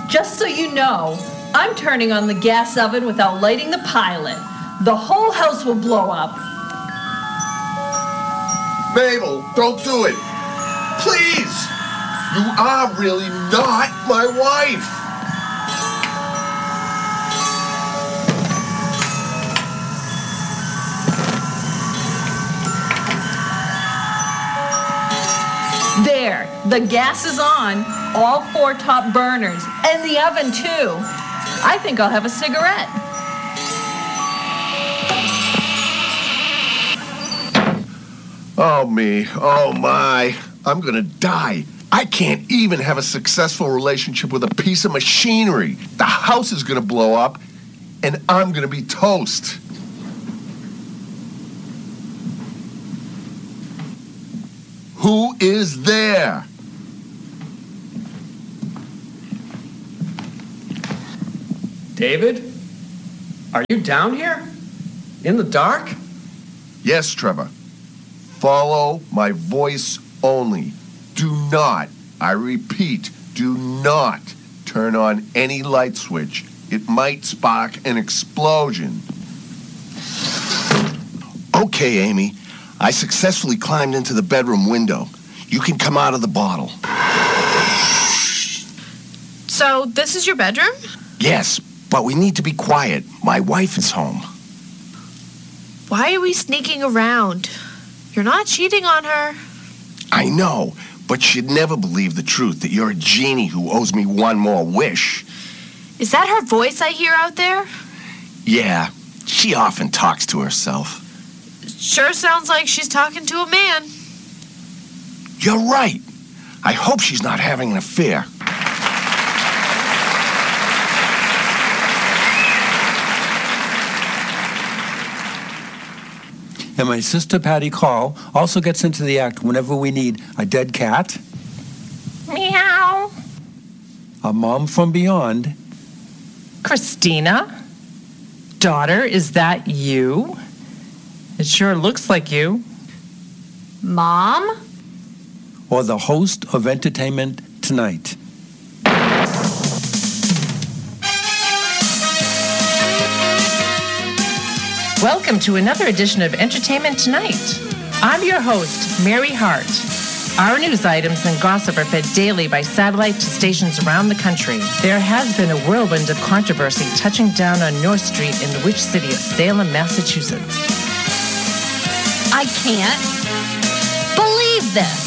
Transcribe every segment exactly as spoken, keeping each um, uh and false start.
Just so you know, I'm turning on the gas oven without lighting the pilot. The whole house will blow up. Mabel, don't do it. Please. You are really not my wife. There, the gas is on, all four top burners, and the oven too. I think I'll have a cigarette. Oh me, oh my, I'm gonna die. I can't even have a successful relationship with a piece of machinery. The house is gonna blow up, and I'm gonna be toast. Who is there? David? Are you down here? In the dark? Yes, Trevor. Follow my voice only. Do not, I repeat, do not turn on any light switch. It might spark an explosion. Okay, Amy. I successfully climbed into the bedroom window. You can come out of the bottle. So, this is your bedroom? Yes, but we need to be quiet. My wife is home. Why are we sneaking around? You're not cheating on her. I know, but she'd never believe the truth that you're a genie who owes me one more wish. Is that her voice I hear out there? Yeah, she often talks to herself. Sure sounds like she's talking to a man. You're right. I hope she's not having an affair. And my sister Patty Call also gets into the act whenever we need a dead cat, Meow. a mom from beyond, Christina? Daughter, is that you? It sure looks like you. Mom? or the host of Entertainment Tonight. Welcome to another edition of Entertainment Tonight. I'm your host, Mary Hart. Our news items and gossip are fed daily by satellite to stations around the country. There has been a whirlwind of controversy touching down on North Street in the witch city of Salem, Massachusetts. I can't believe this.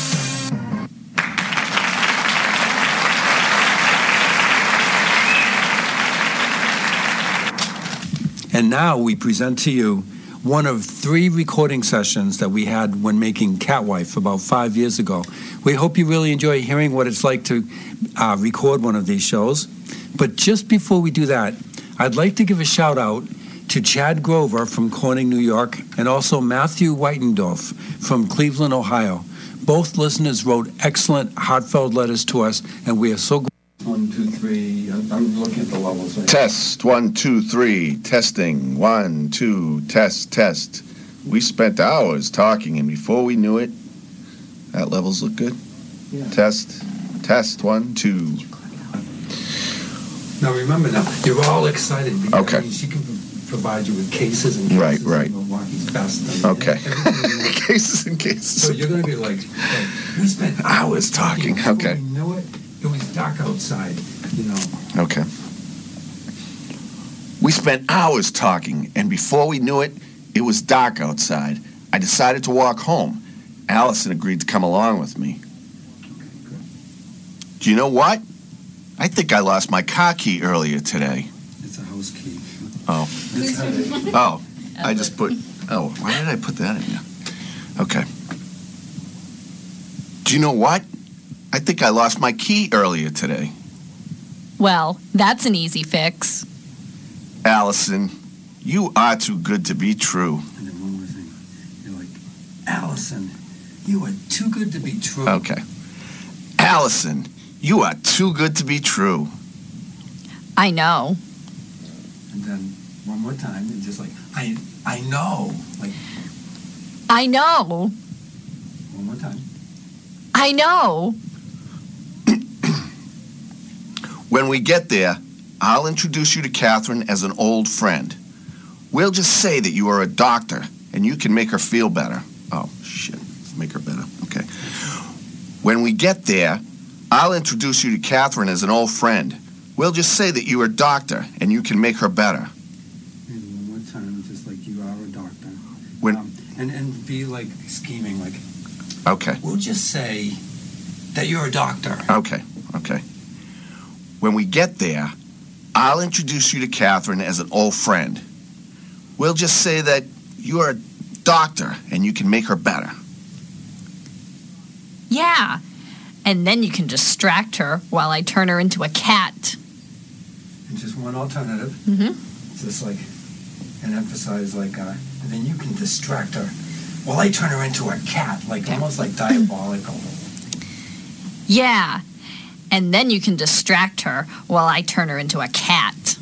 And now we present to you one of three recording sessions that we had when making Catwife about five years ago. We hope you really enjoy hearing what it's like to uh, record one of these shows. But just before we do that, I'd like to give a shout out to Chad Grover from Corning, New York, and also Matthew Whitendorf from Cleveland, Ohio. Both listeners wrote excellent, heartfelt letters to us, and we are so grateful. One, two, three. I'm looking at the levels. Right? Test, one, two, three. Testing, one, two, test, test. We spent hours talking, and before we knew it, that levels look good. Yeah. Test, test, one, two. Now remember, now you're all excited. Because, Okay. I mean, she can provide you with cases and cases. Right, right. And Milwaukee's best. And Okay. everything. Cases and cases. So you're going to be like, like, we spent Hours talking, before okay. We knew it. It was dark outside, you know. Okay. We spent hours talking, and before we knew it, it was dark outside. I decided to walk home. Allison agreed to come along with me. Do you know what? I think I lost my car key earlier today. It's a house key. Oh. Oh, I just put... Oh, why did I put that in there? Okay. Do you know what? I think I lost my key earlier today. Well, that's an easy fix. Allison, you are too good to be true. And then one more thing. You're like, Allison, you are too good to be true. Okay. Allison, you are too good to be true. I know. And then one more time, and just like, I, I know. Like, I know. one more time. I know. When we get there, I'll introduce you to Catherine as an old friend. We'll just say that you are a doctor, and you can make her feel better. Oh, shit. Make her better. Okay. When we get there, I'll introduce you to Catherine as an old friend. We'll just say that you are a doctor, and you can make her better. Maybe one more time, just like you are a doctor. When, um, and, and be like scheming, like, okay. we'll just say that you're a doctor. Okay, okay. When we get there, I'll introduce you to Catherine as an old friend. We'll just say that you're a doctor, and you can make her better. Yeah. And then you can distract her while I turn her into a cat. And just one alternative. Mm-hmm. Just like, and emphasize like, uh, and then you can distract her while I turn her into a cat, like almost like diabolical. Yeah. And then you can distract her while I turn her into a cat.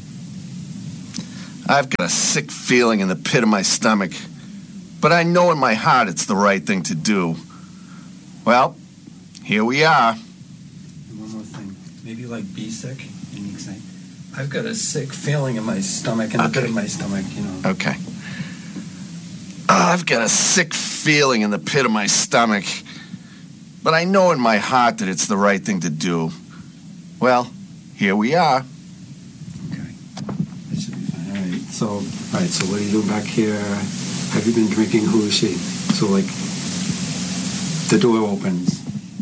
I've got a sick feeling in the pit of my stomach, but I know in my heart it's the right thing to do. Well, here we are. And one more thing, maybe like be sick, and you can say, I've got a sick feeling in my stomach, in the Okay. pit of my stomach, you know. Okay. Oh, I've got a sick feeling in the pit of my stomach, but I know in my heart that it's the right thing to do. Well, here we are. Okay. That should be fine. All right. So, all right. So, what are you doing back here? Have you been drinking? Who is she? So, like, the door opens.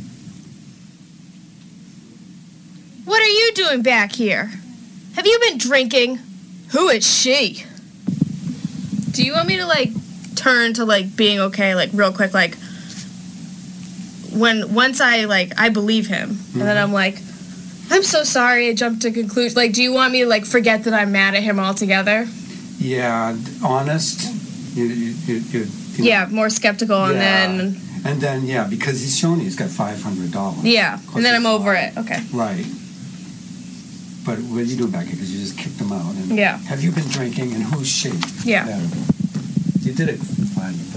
What are you doing back here? Have you been drinking? Who is she? Do you want me to, like, turn to, like, being okay, like, real quick, like, when, once I, like, I believe him, mm-hmm. and then I'm like, I'm so sorry, I jumped to conclusion. Like, do you want me to, like, forget that I'm mad at him altogether? Yeah, honest. You, you, you, you, you yeah, more skeptical, and yeah. then... And then, yeah, because he's shown he's got five hundred dollars. Yeah, and then I'm over it. Okay. Right. But what did you do back here? Because you just kicked him out. And yeah. Have you been drinking, and who's she? Yeah. yeah. You did it fine. But...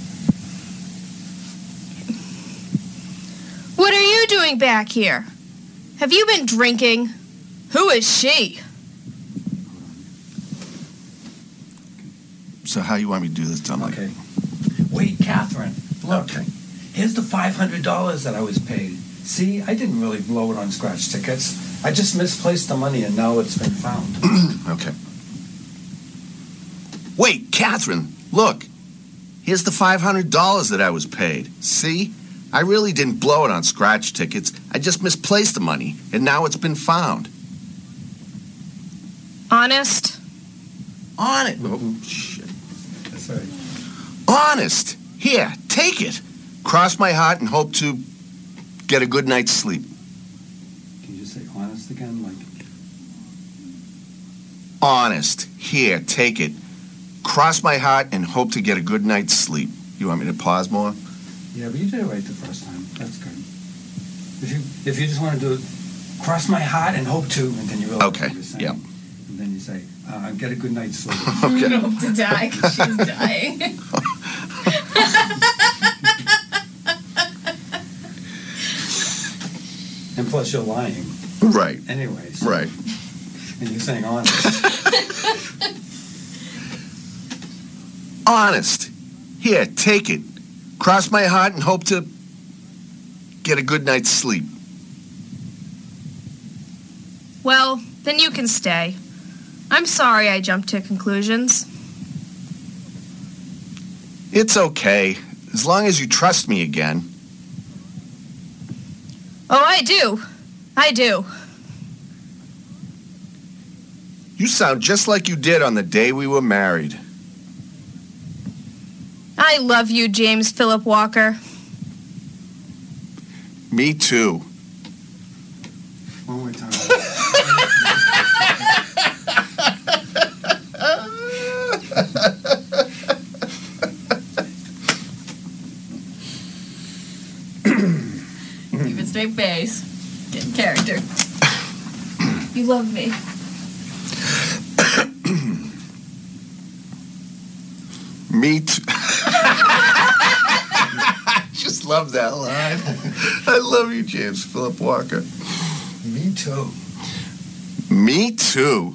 What are you doing back here? Have you been drinking? Who is she? So how you want me to do this, Tom? Okay. Wait, Catherine. Look, okay. Here's the five hundred dollars that I was paid. See, I didn't really blow it on scratch tickets. I just misplaced the money, and now it's been found. Okay. Wait, Catherine, look. Here's the five hundred dollars that I was paid. See? I really didn't blow it on scratch tickets. I just misplaced the money, and now it's been found. Honest? On it. Oh, shit. That's right. Honest. Here, take it. Cross my heart and hope to get a good night's sleep. Can you just say honest again? Like, honest. Here, take it. Cross my heart and hope to get a good night's sleep. You want me to pause more? yeah, but you did it right the first time. That's good. If you if you just want to do it, cross my heart and hope to, and then you realize Okay, what you're saying. yeah. And then you say, uh, get a good night's sleep. Okay. Hope to die because she's dying. And plus, you're lying. Right. Anyway. So, Right. And you're saying honest. Honest. Here, take it. Cross my heart and hope to get a good night's sleep. Well, then you can stay. I'm sorry I jumped to conclusions. It's okay, as long as you trust me again. Oh, I do. I do. You sound just like you did on the day we were married. I love you, James Philip Walker. Me too. One more time. Keep it straight face. Get in character. You love me. Me too. I just love that line. I love you, James Philip Walker. Me too. Me too.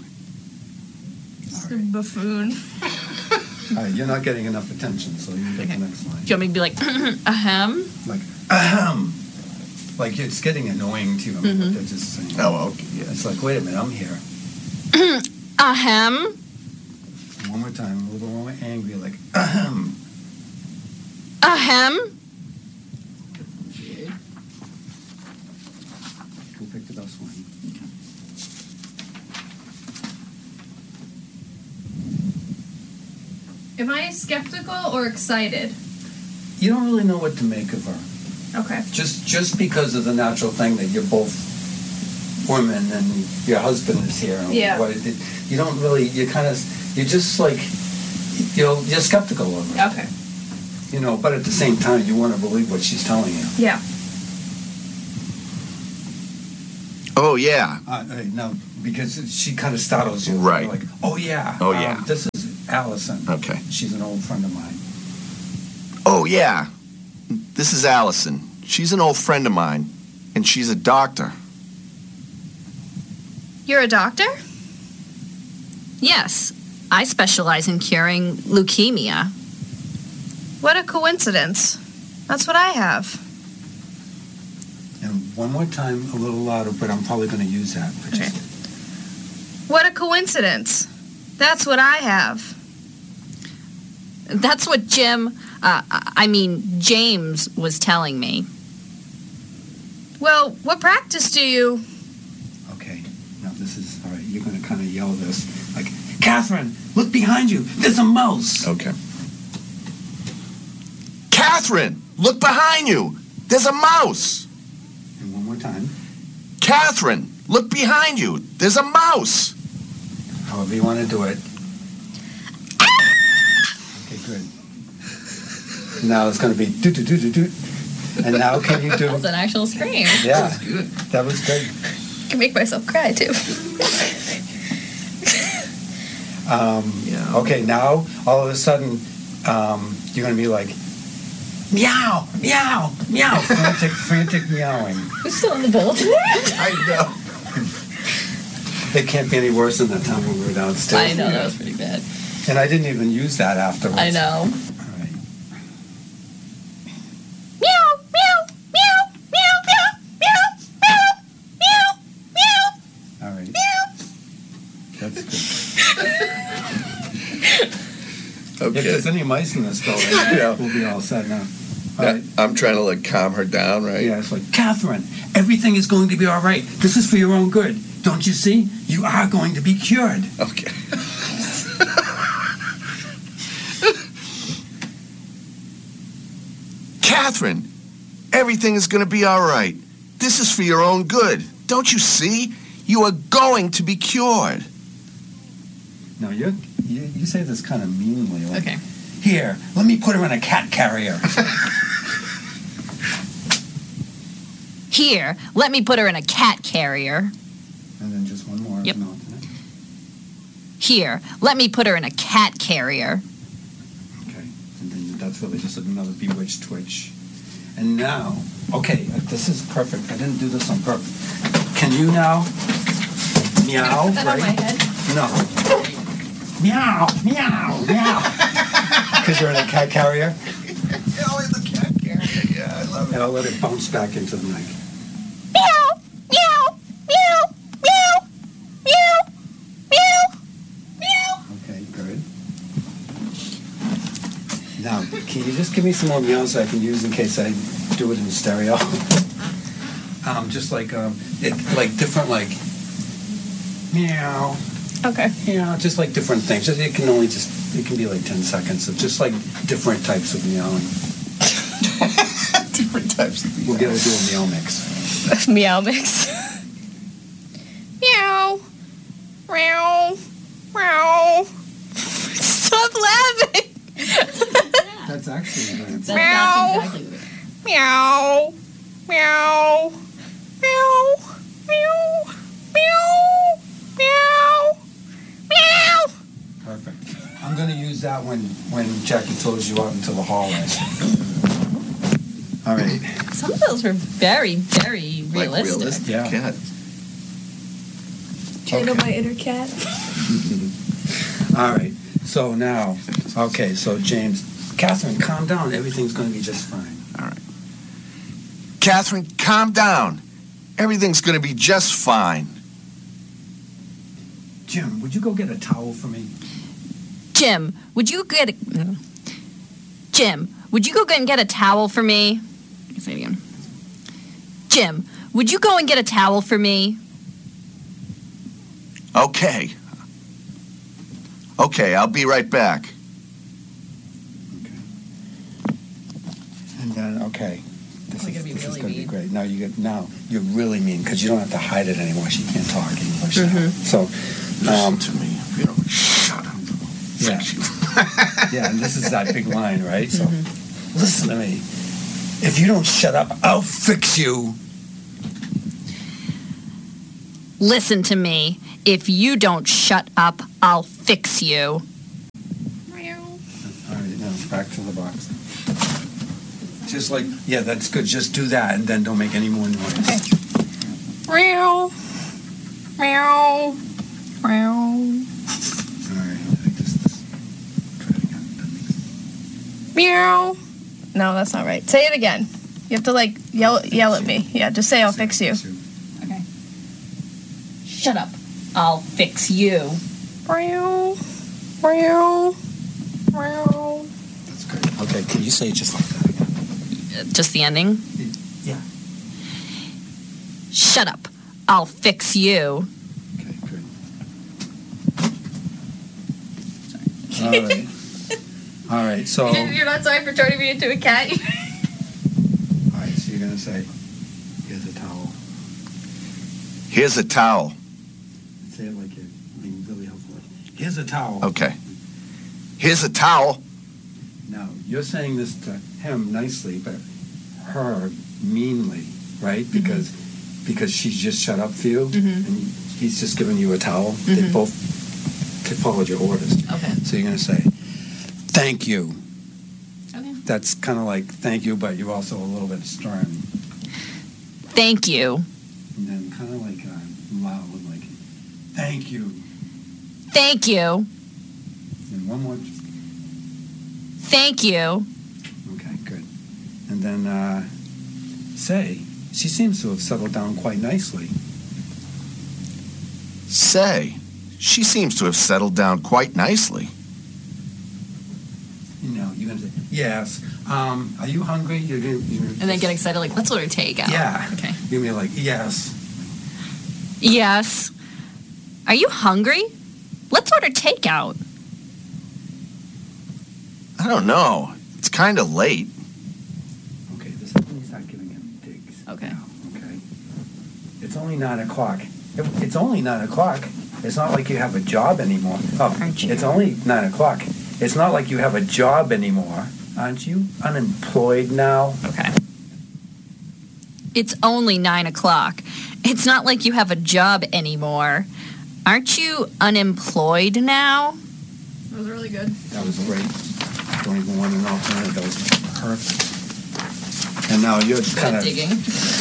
Buffoon. All right, you're not getting enough attention, so you get Okay. the next line. Do you want me to be like, ahem? Like, ahem. Like, it's getting annoying to you. I mean, Mhm. what they're just saying. Oh, okay. Yeah. It's like, wait a minute, I'm here. Ahem? One more time, a little more angry, like, ahem. Ahem? Who picked the best one? Am I skeptical or excited? You don't really know what to make of her. Okay. Just just because of the natural thing that you're both women and your husband is here. and Yeah. What it, you don't really, you kind of, you're just like, you're, you're skeptical of her. Okay. You know, but at the same time, you want to believe what she's telling you. Yeah. Oh, yeah. Uh, uh, no, because she kind of startles you. Right. You're like, oh, yeah. Oh, um, yeah. This is Allison. Okay. She's an old friend of mine. Oh, yeah. This is Allison. She's an old friend of mine, and she's a doctor. You're a doctor? Yes, I specialize in curing leukemia. What a coincidence. That's what I have. And one more time, a little louder, but I'm probably going to use that. But Okay. just- What a coincidence. That's what I have. That's what Jim, uh, I mean, James was telling me. Well, what practice do you? Okay. Now this is, all right, you're going to kind of yell this. Like, Catherine, look behind you. There's a mouse. Okay. Catherine, look behind you. There's a mouse. And one more time. Catherine, look behind you. There's a mouse. However you want to do it. Okay, good. Now it's going to be do do do do do. And now can you do? That's an actual scream. Yeah, that was good. I can make myself cry too. Um, Yeah. Okay, now all of a sudden um, you're going to be like, meow, meow, meow, frantic, frantic meowing. Who's still in the building? I know. It can't be any worse than that time when we were downstairs. I know, that was pretty bad. And I didn't even use that afterwards. I know. All right. Meow, meow, meow, meow, meow, meow, meow, meow, meow, All right. meow. That's good. If Okay. there's any mice in this building, Yeah. we'll be all set now. All Yeah, right. I'm trying to like calm her down, right? Yeah, it's like, Catherine, everything is going to be all right. This is for your own good. Don't you see? You are going to be cured. Okay. Catherine, everything is going to be all right. This is for your own good. Don't you see? You are going to be cured. No, you're, you you say this kind of meanly. Like, Okay. Here, let me put her in a cat carrier. Here, let me put her in a cat carrier. And then just one more. Yep. as an alternate. Here, let me put her in a cat carrier. Okay. And then that's really just another bewitched twitch. And now, okay, uh, this is perfect. I didn't do this on purpose. Can you now meow, Put that on right? my head. No. Meow, meow, meow. Because you're in a cat carrier, Oh, in the cat carrier. Yeah, I love and I'll let it bounce back into the mic. Meow, meow, meow, meow, meow, meow, meow. Okay, good. Now, can you just give me some more meows I can use in case I do it in stereo? um, just like um, it, like different, like meow, Okay. meow, just like different things. Just- It can only just, it can be like ten seconds of just like different types of meowing. different types of We'll get to do a meow mix. Meow mix. Meow. Meow. Meow. Stop laughing. That's actually very That- Meow. That's exactly what it is. Meow. Meow. Meow. Meow. Meow. Meow. Meow. perfect. I'm going to use that when, when Jackie throws you out into the hallway. All right. Some of those were very, very Like realistic. realistic Yeah. cat. Channel my inner cat. All right. So now, okay, so James, Catherine, calm down. Everything's going to be just fine. All right. Catherine, calm down. Everything's going to be just fine. Jim, would you go get a towel for me? Jim, would you get a... Jim, would you go and get a towel for me? I can say it again. Jim, would you go and get a towel for me? Okay. Okay, I'll be right back. Okay. And then, okay. This, We're is, gonna be this really is going to be mean. great. Now, you get, now you're really mean because you don't have to hide it anymore. She can't talk anymore. Mm-hmm. So, um, Listen to me. You know, shut up. yeah. Yeah, and this is that big line, right? So, Mm-hmm. listen to me. If you don't shut up, I'll fix you. Listen to me. If you don't shut up, I'll fix you. All right, now back to the box. Just like, yeah, that's good. Just do that and then don't make any more noise. Meow. Meow. Meow. All right, I just, just try it again. That makes- Meow. No, that's not right. Say it again. You have to like yell yell at me. Yeah, just say I'll fix you. Okay. Shut up. I'll fix you. Meow. Meow. Meow. That's good. Okay, can you say it just like that again? Uh, Just the ending? Yeah. Shut up. I'll fix you. Okay, good. All right. All right, so... All You're not sorry for turning me into a cat. right, so you're going to say, here's a towel. Here's a towel. Say it like you're being really helpful. Here's a towel. Okay. Here's a towel. Now, you're saying this to him nicely, but her meanly, right? Because because she's just shut up for you, and he's just giving you a towel. They both t- followed your orders. Okay. So you're going to say, thank you. Okay. That's kind of like thank you, but you're also a little bit stern. Thank you. And then kind of like uh, loud, like, thank you. Thank you. And one more. Thank you. Okay, good. And then uh, say, she seems to have settled down quite nicely. Say, she seems to have settled down quite nicely. You know, you're going to say, yes. Um, are you hungry? You're gonna, you're And then get excited, like, let's order takeout. Yeah. Okay. You're going to be like, yes. Yes. Are you hungry? Let's order takeout. I don't know. It's kind of late. Okay, this is when you start giving him digs. Okay. Now, okay. It's only nine o'clock. It- It's only nine o'clock. It's not like you have a job anymore. Oh, Aren't you? it's only nine o'clock. It's not like you have a job anymore. Aren't you unemployed now? Okay. It's only nine o'clock. It's not like you have a job anymore. Aren't you unemployed now? That was really good. That was great. Don't even want an alternative. That was perfect. And now you're kind of, digging.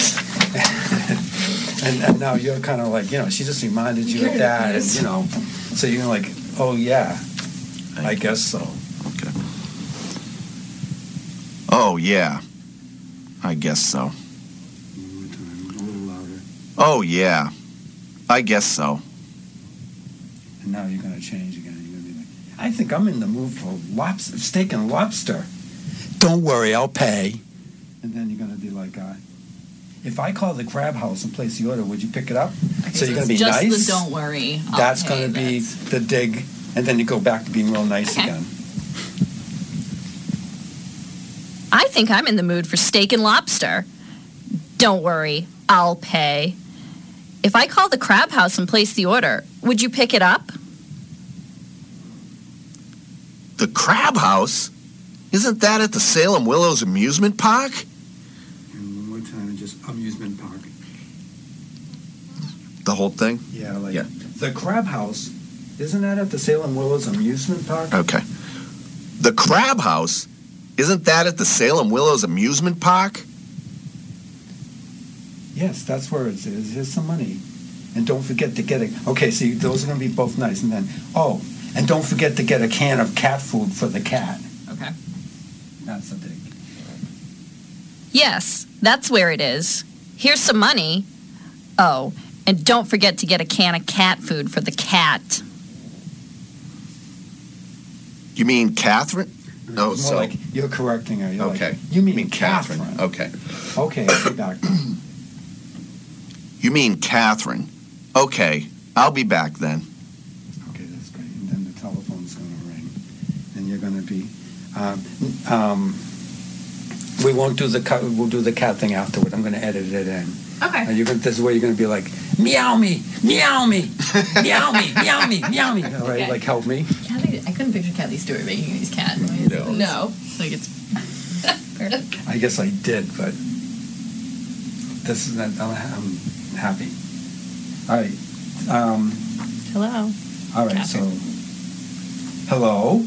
and, and now you're kind of like, you know, she just reminded you of that, and, you know, so you're like, oh yeah, I guess so. Okay. Oh, yeah. I guess so. One more time, a little louder. Oh, yeah. I guess so. And now you're going to change again. You're going to be like, I think I'm in the mood for lobster, steak and lobster. Don't worry, I'll pay. And then you're going to be like, uh, if I call the Crab House and place the order, would you pick it up? so you're going to be just nice. the don't worry. I'll That's pay going to be this. the dig, and then you go back to being real nice Okay. again. I think I'm in the mood for steak and lobster. Don't worry, I'll pay. If I call the Crab House and place the order, would you pick it up? The Crab House? Isn't that at the Salem Willows Amusement Park? And one more time, just amusement park. The whole thing? Yeah, like Yeah. the Crab House. Isn't that at the Salem Willows Amusement Park? Okay. The Crab House? Isn't that at the Salem Willows Amusement Park? Yes, that's where it is. Here's some money. and don't forget to get a. Okay, see, those are going to be both nice, and then oh, and don't forget to get a can of cat food for the cat. Okay. That's a big. Yes, that's where it is. Here's some money. Oh, and don't forget to get a can of cat food for the cat. You mean Catherine? No, More so like you're correcting her. You're okay. Like, you mean, mean Catherine? Catherine? Okay. Okay, I'll be back. You mean Catherine? Okay, I'll be back then. Okay, that's great. And then the telephone's going to ring, and you're going to be. Um, um, we won't do the cut. We'll do the cat thing afterward. I'm going to edit it in. Okay. And you're going. This is where you're going to be like, meow me, meow me, meow me, meow me, meow me. All right, Okay. like help me. Kathy, I couldn't picture Kathy Stewart making these cat noises. No. No. Like it's perfect. I guess I did, but this is. I'm I'm happy. All right. Um, Hello. all right. Catherine. So, hello.